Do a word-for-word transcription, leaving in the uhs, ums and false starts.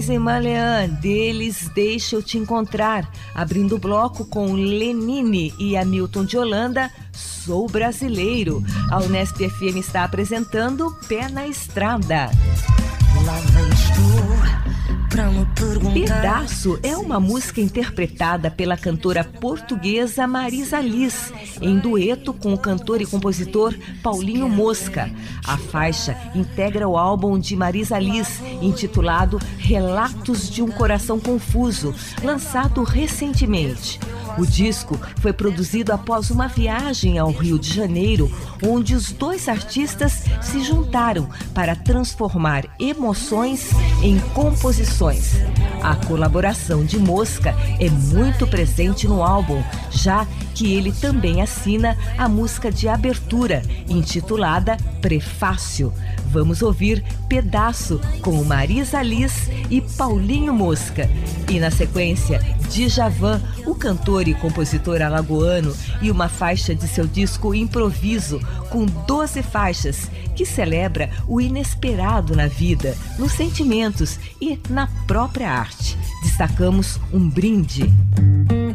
Himalayan, deles Deixa Eu Te Encontrar, abrindo o bloco com Lenine e Hamilton de Holanda, Sou Brasileiro. A Unesp F M está apresentando Pé na Estrada. Lá vens tu pra me perguntar. Pedaço é uma música interpretada pela cantora portuguesa Marisa Liz, em dueto com o cantor e compositor Paulinho Mosca. A faixa integra o álbum de Marisa Liz, intitulado Relatos de um Coração Confuso, lançado recentemente. O disco foi produzido após uma viagem ao Rio de Janeiro, onde os dois artistas se juntaram para transformar emoções em composições. A colaboração de Mosca é muito presente no álbum, já que ele também assina a música de abertura, intitulada Prefácio. Vamos ouvir Pedaço com Marisa Liz e Paulinho Mosca. E na sequência, Djavan, o cantor e compositor alagoano, e uma faixa de seu disco Improviso, com doze faixas, que celebra o inesperado na vida, nos sentimentos e na própria arte. Destacamos Um Brinde.